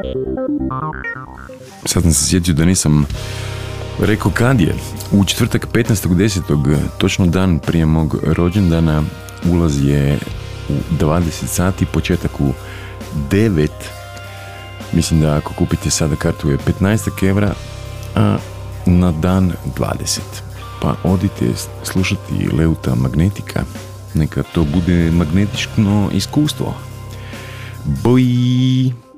Sad sam se sjetio da nisam rekao kad je. U četvrtak 15.10. točno dan prije mog rođendana, ulaz je u 20 sati, početak u 9. Mislim da ako kupite sada kartu je 15 evra, a na dan 20. Pa odite slušati Leuta Magnetika. Neka to bude magnetično iskustvo. Boj!